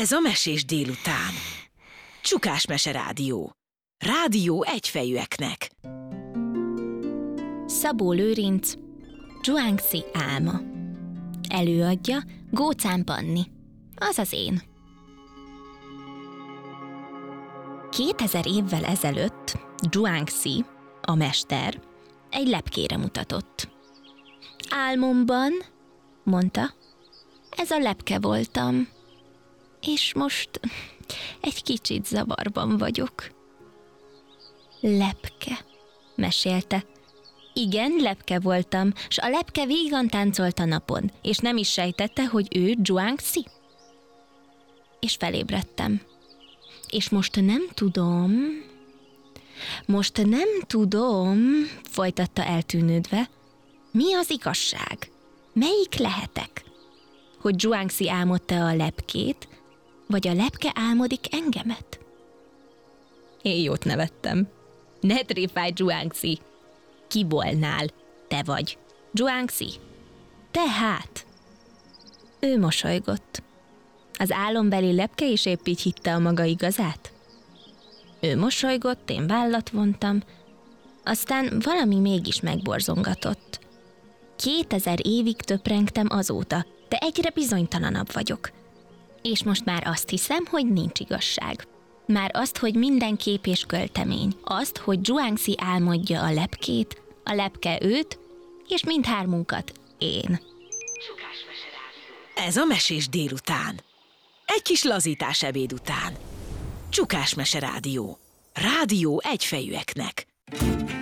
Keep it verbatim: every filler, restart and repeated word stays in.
Ez a Mesés délután. Csukás Mese Rádió. Rádió egyfejűeknek. Szabó Lőrinc, Zhuangzi álma. Előadja Góczán Panni. Az az én. Kétezer évvel ezelőtt Zhuangzi, a mester, egy lepkére mutatott. Álmomban, mondta, ez a lepke voltam, és most egy kicsit zavarban vagyok. Lepke, mesélte. Igen, lepke voltam, s a lepke vígan táncolt a napon, és nem is sejtette, hogy ő Zhuangzi. És felébredtem. És most nem tudom, most nem tudom, folytatta eltűnődve, mi az igazság? Melyik lehetek? Hogy Zhuangzi álmodta a lepkét, vagy a lepke álmodik engemet? Én jót nevettem. Ne tréfálj, Zhuangzi! Ki volnál? Te vagy. Zhuangzi? Tehát? Ő mosolygott. Az álombeli lepke is épp így hitte a maga igazát? Ő mosolygott, én vállat vontam, aztán valami mégis megborzongatott. Kétezer évig töprengtem azóta, de egyre bizonytalanabb vagyok. És most már azt hiszem, hogy nincs igazság. Már azt, hogy minden kép és költemény. Azt, hogy Zhuangzi álmodja a lepkét, a lepke őt, és mindhármunkat én. Ez a Mesés délután. Egy kis lazítás ebéd után. Csukás Mese Rádió. Rádió egyfejűeknek.